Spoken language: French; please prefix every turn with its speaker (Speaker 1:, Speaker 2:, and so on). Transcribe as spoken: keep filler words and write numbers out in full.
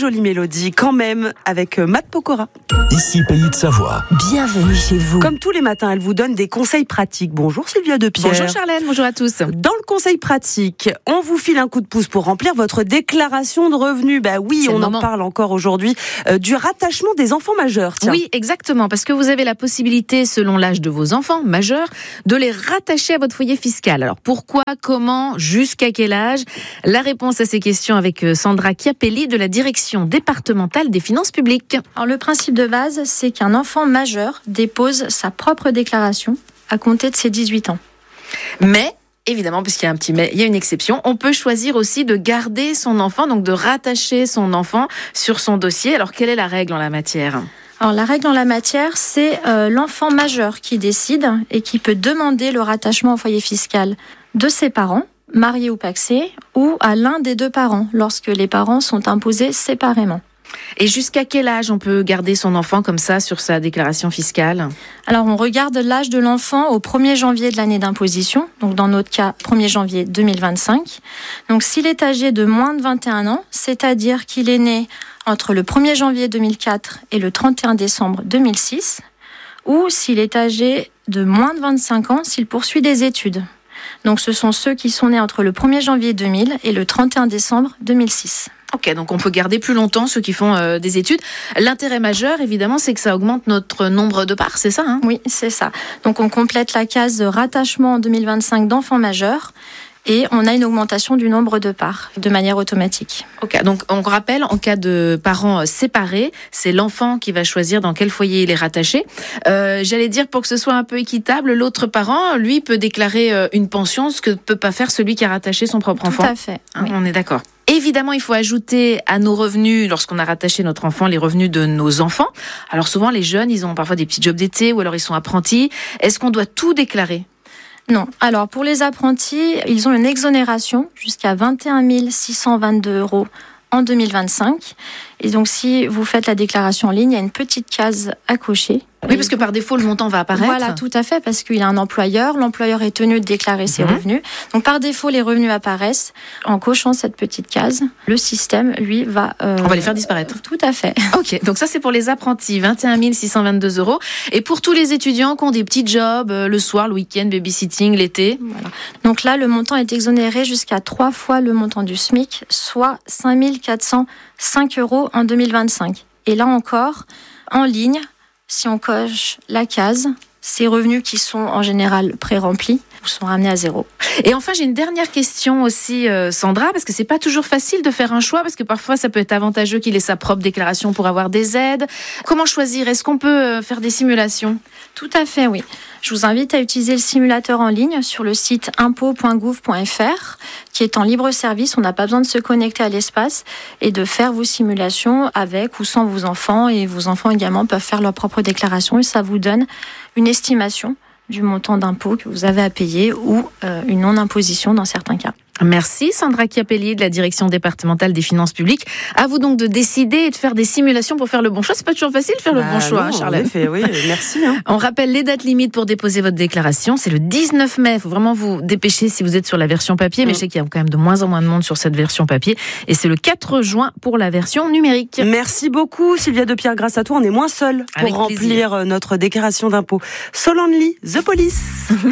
Speaker 1: jolie mélodie quand même avec Matt Pokora.
Speaker 2: Ici Pays de Savoie.
Speaker 3: Bienvenue chez vous.
Speaker 1: Comme tous les matins, elle vous donne des conseils pratiques. Bonjour Sylvia Depierre.
Speaker 3: Bonjour Charlène, bonjour à tous.
Speaker 1: Dans le conseil pratique, on vous file un coup de pouce pour remplir votre déclaration de revenus. Bah oui,
Speaker 3: C'est
Speaker 1: on en
Speaker 3: moment.
Speaker 1: parle encore aujourd'hui euh, du rattachement des enfants majeurs. Tiens.
Speaker 3: Oui, exactement, parce que vous avez la possibilité, selon l'âge de vos enfants majeurs, de les rattacher à votre foyer fiscal. Alors pourquoi, comment, jusqu'à quel âge ? La réponse à ces questions avec Sandra Chiapelli de la direction départementale des finances publiques.
Speaker 4: Alors, le principe de base, c'est qu'un enfant majeur dépose sa propre déclaration à compter de ses dix-huit ans.
Speaker 3: Mais évidemment, puisqu'il y a un petit mais, il y a une exception, on peut choisir aussi de garder son enfant, donc de rattacher son enfant sur son dossier. Alors quelle est la règle en la matière ?
Speaker 4: Alors, la règle en la matière, c'est euh, l'enfant majeur qui décide et qui peut demander le rattachement au foyer fiscal de ses parents, mariés ou pacsés, ou à l'un des deux parents, lorsque les parents sont imposés séparément.
Speaker 3: Et jusqu'à quel âge on peut garder son enfant comme ça sur sa déclaration fiscale ?
Speaker 4: Alors, on regarde l'âge de l'enfant au premier janvier de l'année d'imposition, donc dans notre cas, premier janvier deux mille vingt-cinq. Donc, s'il est âgé de moins de vingt et un ans, c'est-à-dire qu'il est né entre le premier janvier deux mille quatre et le trente et un décembre deux mille six, ou s'il est âgé de moins de vingt-cinq ans, s'il poursuit des études. Donc, ce sont ceux qui sont nés entre le premier janvier deux mille et le trente et un décembre deux mille six.
Speaker 3: Ok, donc on peut garder plus longtemps ceux qui font euh, des études. L'intérêt majeur, évidemment, c'est que ça augmente notre nombre de parts, c'est ça hein ?
Speaker 4: Oui, c'est ça. Donc, on complète la case de rattachement en deux mille vingt-cinq d'enfants majeurs et on a une augmentation du nombre de parts de manière automatique.
Speaker 3: Ok, donc on rappelle, en cas de parents séparés, c'est l'enfant qui va choisir dans quel foyer il est rattaché. Euh, j'allais dire, pour que ce soit un peu équitable, l'autre parent, lui, peut déclarer euh, une pension, ce que ne peut pas faire celui qui a rattaché son propre enfant.
Speaker 4: Tout à fait,
Speaker 3: Hein,
Speaker 4: oui.
Speaker 3: On est d'accord. Évidemment, il faut ajouter à nos revenus, lorsqu'on a rattaché notre enfant, les revenus de nos enfants. Alors souvent, les jeunes, ils ont parfois des petits jobs d'été ou alors ils sont apprentis. Est-ce qu'on doit tout déclarer ?
Speaker 4: Non. Alors, pour les apprentis, ils ont une exonération jusqu'à vingt et un mille six cent vingt-deux euros en deux mille vingt-cinq. Et donc, si vous faites la déclaration en ligne, il y a une petite case à cocher.
Speaker 3: Oui, parce que par défaut, le montant va apparaître.
Speaker 4: Voilà, tout à fait, parce qu'il a un employeur. L'employeur est tenu de déclarer ses
Speaker 3: Mhm.
Speaker 4: revenus. Donc, par défaut, les revenus apparaissent. En cochant cette petite case, le système, lui, va... euh,
Speaker 3: On va les faire disparaître.
Speaker 4: Tout à fait.
Speaker 3: Ok, donc ça c'est pour les apprentis, vingt et un mille six cent vingt-deux euros. Et pour tous les étudiants qui ont des petits jobs, euh, le soir, le week-end, babysitting, l'été.
Speaker 4: Voilà. Donc là, le montant est exonéré jusqu'à trois fois le montant du SMIC, soit cinq mille quatre cent cinq euros en deux mille vingt-cinq. Et là encore, en ligne, si on coche la case, ces revenus qui sont en général pré-remplis sont ramenés à zéro.
Speaker 3: Et enfin, j'ai une dernière question aussi, euh, Sandra, parce que c'est pas toujours facile de faire un choix, parce que parfois ça peut être avantageux qu'il ait sa propre déclaration pour avoir des aides. Comment choisir ? Est-ce qu'on peut euh, faire des simulations ?
Speaker 4: Tout à fait, oui. Je vous invite à utiliser le simulateur en ligne sur le site impôt point gouv point f r, qui est en libre service. On n'a pas besoin de se connecter à l'espace et de faire vos simulations avec ou sans vos enfants. Et vos enfants également peuvent faire leur propre déclaration et ça vous donne une estimation du montant d'impôt que vous avez à payer ou euh, une non-imposition dans certains cas.
Speaker 3: Merci Sandra Chiapelli de la direction départementale des finances publiques. À vous donc de décider et de faire des simulations pour faire le bon choix. C'est pas toujours facile de faire
Speaker 1: Bah
Speaker 3: le bon choix,
Speaker 1: non,
Speaker 3: Charlotte.
Speaker 1: en effet, oui, merci. Hein.
Speaker 3: On rappelle les dates limites pour déposer votre déclaration. C'est le dix-neuf mai. Il faut vraiment vous dépêcher si vous êtes sur la version papier. Mais
Speaker 1: Mm.
Speaker 3: je sais qu'il y a quand même de moins en moins de monde sur cette version papier. Et c'est le quatre juin pour la version numérique.
Speaker 1: Merci beaucoup Sylvia Depierre. Grâce à toi, on est moins seul pour
Speaker 3: Avec
Speaker 1: remplir
Speaker 3: plaisir.
Speaker 1: notre déclaration d'impôt. Solange Lee, The Police.